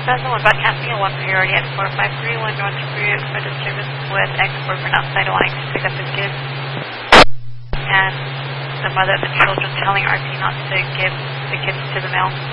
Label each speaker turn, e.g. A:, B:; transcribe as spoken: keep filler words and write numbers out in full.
A: President, what about Cassidy one priority at four five three one North Superior Express service with ex-boyfriend outside wanting to pick up his kids? And the mother of the children telling R T not to give the kids to the mail.